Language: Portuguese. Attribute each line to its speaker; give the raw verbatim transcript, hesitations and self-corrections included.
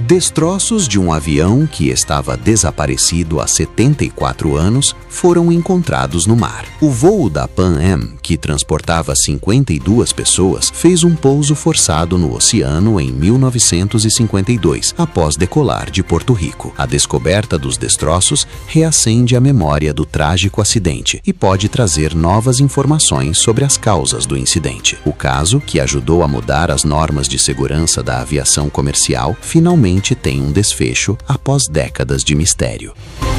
Speaker 1: Destroços de um avião que estava desaparecido há setenta e quatro anos foram encontrados no mar. O voo da Pan Am, que transportava cinquenta e duas pessoas, fez um pouso forçado no oceano em mil novecentos e cinquenta e dois, após decolar de Porto Rico. A descoberta dos destroços reacende a memória do trágico acidente e pode trazer novas informações sobre as causas do incidente. O caso, que ajudou a mudar as normas de segurança da aviação comercial, finalmente tem um desfecho após décadas de mistério.